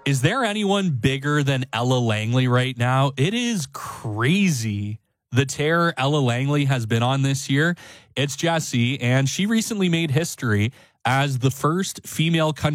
Is there anyone bigger than Ella Langley right now? It is crazy the tear Ella Langley has been on this year. It's Jessie, and she recently made history as the first female country